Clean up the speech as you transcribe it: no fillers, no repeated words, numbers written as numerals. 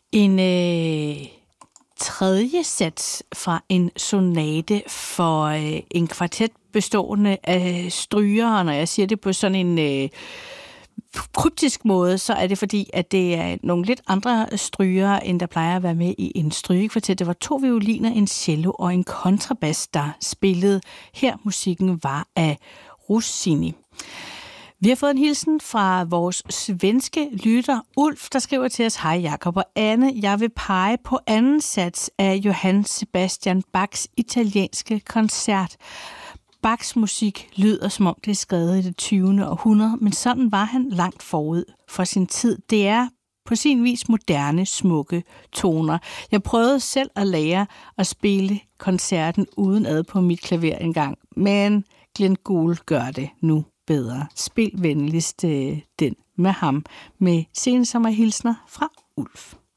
En tredje sats fra en sonate for en kvartet bestående af strygere. Når jeg siger det på sådan en kryptisk måde, så er det fordi, at det er nogle lidt andre strygere, end der plejer at være med i en strygekvartet. Det var 2 violiner, en cello og en kontrabas, der spillede. Her musikken var af Rossini. Vi har fået en hilsen fra vores svenske lytter Ulf, der skriver til os: Hej Jakob og Anne, jeg vil pege på anden sats af Johann Sebastian Bachs italienske koncert. Bachs musik lyder, som om det er skrevet i det 20. århundrede, men sådan var han langt forud for sin tid. Det er på sin vis moderne, smukke toner. Jeg prøvede selv at lære at spille koncerten udenad på mit klaver engang, men Glenn Gould gør det nu bedre. Spil venligst den med ham, med sensommerhilsner fra Ulf.